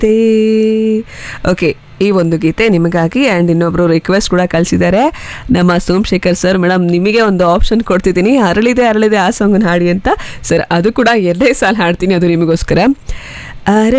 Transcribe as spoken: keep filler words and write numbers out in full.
ಗೀತೆ. Okay, ಈ ಒಂದು ಗೀತೆ ನಿಮಗಾಗಿ. ಆ್ಯಂಡ್ ಇನ್ನೊಬ್ರು ರಿಕ್ವೆಸ್ಟ್ ಕೂಡ ಕಳಿಸಿದ್ದಾರೆ ನಮ್ಮ ಸೋಮಶೇಖರ್ ಸರ್. ಮೇಡಮ್, ನಿಮಗೆ ಒಂದು ಆಪ್ಷನ್ ಕೊಡ್ತಿದ್ದೀನಿ, ಅರಳಿದೆ ಅರಳಿದೆ ಆ ಸಾಂಗನ್ನು ಹಾಡಿ ಅಂತ. ಸರ್, ಅದು ಕೂಡ ಎರಡೇ ಸಾಲ ಹಾಡ್ತೀನಿ, ಅದು ನಿಮಗೋಸ್ಕರ.